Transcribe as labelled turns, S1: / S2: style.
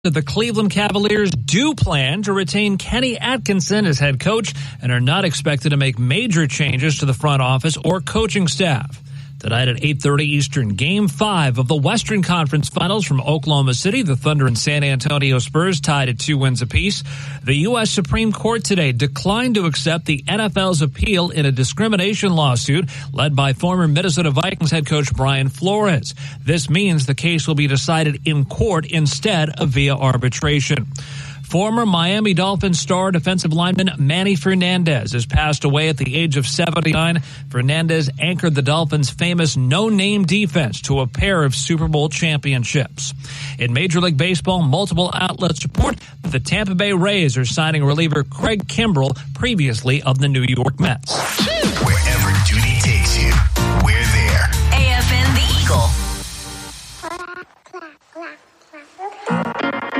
S1: The Cleveland Cavaliers do plan to retain Kenny Atkinson as head coach and are not expected to make major changes to the front office or coaching staff. Tonight at 8:30 Eastern, Game 5 of the Western Conference Finals from Oklahoma City. The Thunder and San Antonio Spurs tied at 2 wins apiece. The U.S. Supreme Court today declined to accept the NFL's appeal in a discrimination lawsuit led by former Minnesota Vikings head coach Brian Flores. This means the case will be decided in court instead of via arbitration. Former Miami Dolphins star defensive lineman Manny Fernandez has passed away at the age of 79. Fernandez anchored the Dolphins' famous no-name defense to a pair of Super Bowl championships. In Major League Baseball, multiple outlets report that the Tampa Bay Rays are signing reliever Craig Kimbrell, previously of the New York Mets.
S2: Wherever duty takes you.